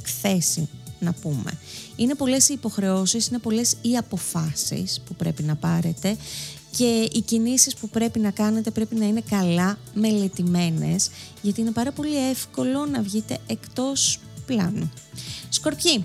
εκθέσει, να πούμε. Είναι πολλές οι υποχρεώσεις, είναι πολλές οι αποφάσεις που πρέπει να πάρετε και οι κινήσεις που πρέπει να κάνετε πρέπει να είναι καλά μελετημένες, γιατί είναι πάρα πολύ εύκολο να βγείτε εκτός πλάνου. Σκορπιοί,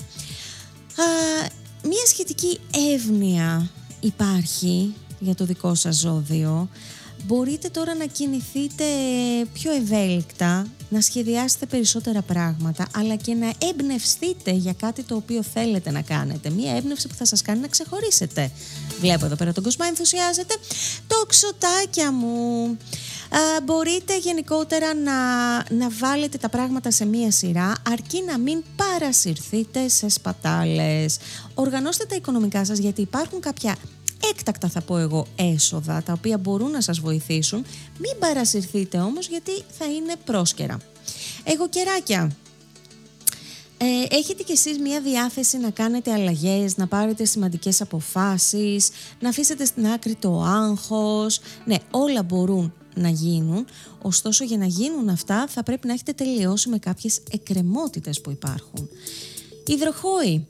μία σχετική εύνοια υπάρχει για το δικό σας ζώδιο. Μπορείτε τώρα να κινηθείτε πιο ευέλικτα, να σχεδιάσετε περισσότερα πράγματα, αλλά και να εμπνευστείτε για κάτι το οποίο θέλετε να κάνετε. Μία έμπνευση που θα σας κάνει να ξεχωρίσετε. Βλέπω εδώ πέρα τον Κοσμά ενθουσιάζεται. Τοξοτάκια μου, μπορείτε γενικότερα να βάλετε τα πράγματα σε μία σειρά, αρκεί να μην παρασυρθείτε σε σπατάλες. Οργανώστε τα οικονομικά σας, γιατί υπάρχουν κάποια έκτακτα, θα πω εγώ, έσοδα τα οποία μπορούν να σας βοηθήσουν. Μην παρασυρθείτε όμως, γιατί θα είναι πρόσκαιρα. Αιγοκεράκια, έχετε κι εσείς μια διάθεση να κάνετε αλλαγές, να πάρετε σημαντικές αποφάσεις, να αφήσετε στην άκρη το άγχος. Ναι, όλα μπορούν να γίνουν, ωστόσο για να γίνουν αυτά θα πρέπει να έχετε τελειώσει με κάποιες εκκρεμότητες που υπάρχουν. Υδροχόοι,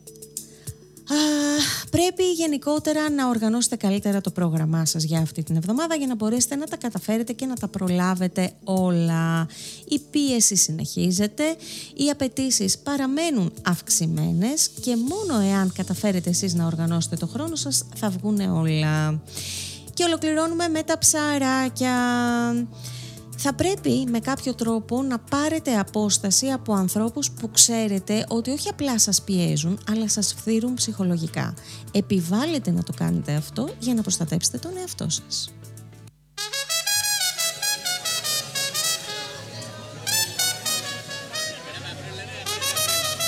πρέπει γενικότερα να οργανώσετε καλύτερα το πρόγραμμά σας για αυτή την εβδομάδα, για να μπορέσετε να τα καταφέρετε και να τα προλάβετε όλα. Η πίεση συνεχίζεται, οι απαιτήσεις παραμένουν αυξημένες και μόνο εάν καταφέρετε εσείς να οργανώσετε το χρόνο σας θα βγουν όλα. Και ολοκληρώνουμε με τα ψαράκια. Θα πρέπει με κάποιο τρόπο να πάρετε απόσταση από ανθρώπους που ξέρετε ότι όχι απλά σας πιέζουν, αλλά σας φθείρουν ψυχολογικά. Επιβάλλετε να το κάνετε αυτό για να προστατέψετε τον εαυτό σας.